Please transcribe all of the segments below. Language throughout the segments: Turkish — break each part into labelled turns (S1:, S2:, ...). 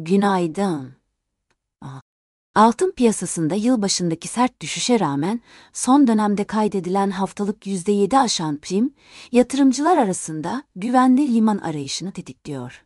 S1: Günaydın. Altın piyasasında yılbaşındaki sert düşüşe rağmen son dönemde kaydedilen haftalık %7 aşan prim, yatırımcılar arasında güvenli liman arayışını tetikliyor.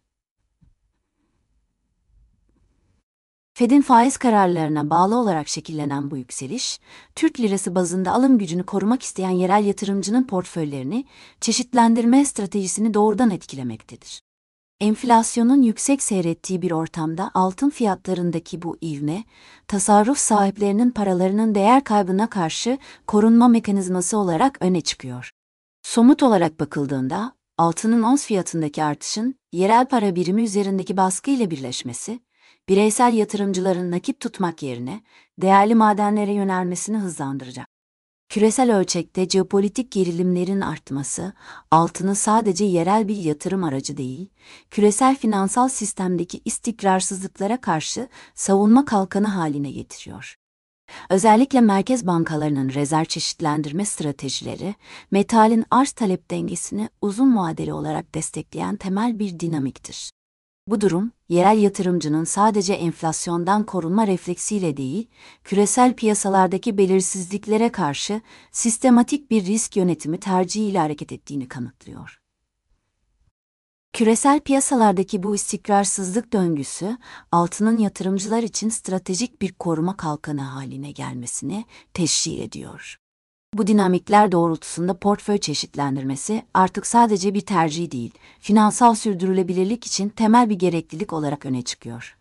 S1: Fed'in faiz kararlarına bağlı olarak şekillenen bu yükseliş, Türk lirası bazında alım gücünü korumak isteyen yerel yatırımcının portföylerini, çeşitlendirme stratejisini doğrudan etkilemektedir. Enflasyonun yüksek seyrettiği bir ortamda altın fiyatlarındaki bu ivme, tasarruf sahiplerinin paralarının değer kaybına karşı korunma mekanizması olarak öne çıkıyor. Somut olarak bakıldığında, altının ons fiyatındaki artışın yerel para birimi üzerindeki baskı ile birleşmesi, bireysel yatırımcıların nakit tutmak yerine değerli madenlere yönelmesini hızlandıracak. Küresel ölçekte jeopolitik gerilimlerin artması, altını sadece yerel bir yatırım aracı değil, küresel finansal sistemdeki istikrarsızlıklara karşı savunma kalkanı haline getiriyor. Özellikle merkez bankalarının rezerv çeşitlendirme stratejileri, metalin arz-talep dengesini uzun vadeli olarak destekleyen temel bir dinamiktir. Bu durum, yerel yatırımcının sadece enflasyondan korunma refleksiyle değil, küresel piyasalardaki belirsizliklere karşı sistematik bir risk yönetimi tercihiyle hareket ettiğini kanıtlıyor. Küresel piyasalardaki bu istikrarsızlık döngüsü, altının yatırımcılar için stratejik bir koruma kalkanı haline gelmesini teşvik ediyor. Bu dinamikler doğrultusunda portföy çeşitlendirmesi artık sadece bir tercih değil, finansal sürdürülebilirlik için temel bir gereklilik olarak öne çıkıyor.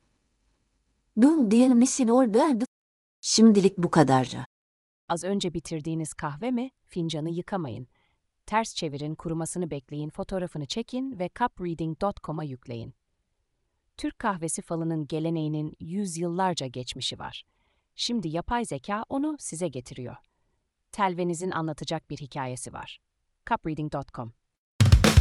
S1: Şimdilik bu kadarca.
S2: Az önce bitirdiğiniz kahve mi? Fincanı yıkamayın. Ters çevirin, kurumasını bekleyin, fotoğrafını çekin ve cupreading.com'a yükleyin. Türk kahvesi falının geleneğinin yüzyıllarca geçmişi var. Şimdi yapay zeka onu size getiriyor. Telvenizin anlatacak bir hikayesi var. cupreading.com